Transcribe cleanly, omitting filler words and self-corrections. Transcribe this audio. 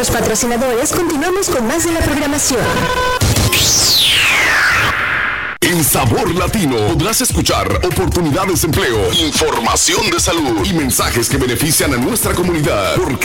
nuestros patrocinadores, continuamos con más de la programación. En Sabor Latino podrás escuchar oportunidades de empleo, información de salud y mensajes que benefician a nuestra comunidad. Porque